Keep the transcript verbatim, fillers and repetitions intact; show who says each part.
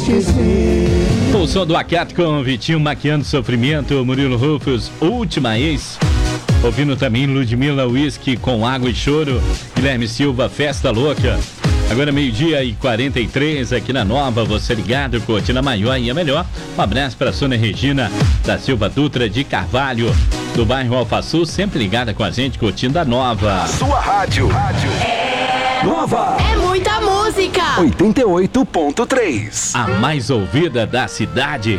Speaker 1: esquecer.
Speaker 2: O som do Aquiato com Vitinho Maquiando Sofrimento, Murilo Rufus, Última Ex. Ouvindo também Ludmilla Whisky com Água e Choro, Guilherme Silva, Festa Louca. Agora meio-dia e quarenta e três aqui na Nova, você ligado, curtindo a maior e a melhor. Um abraço para a Sônia Regina da Silva Dutra de Carvalho, do bairro Alfaçu, sempre ligada com a gente, curtindo a Nova.
Speaker 3: Sua rádio. rádio.
Speaker 4: É...
Speaker 3: Nova.
Speaker 4: É muita música.
Speaker 3: oitenta e oito ponto três.
Speaker 2: A mais ouvida da cidade.